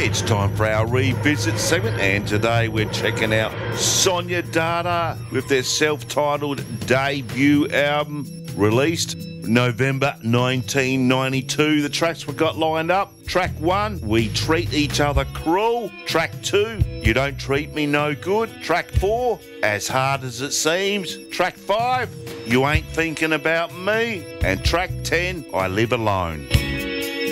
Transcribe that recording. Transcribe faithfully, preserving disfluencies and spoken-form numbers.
It's time for our revisit segment, and today we're checking out Sonya Data with their self-titled debut album, released November nineteen ninety-two. The tracks we got lined up: track one, We Treat Each Other Cruel; track two, You Don't Treat Me No Good; track four, As Hard As It Seems; track five, You Ain't Thinking About Me; and track ten, I Live Alone.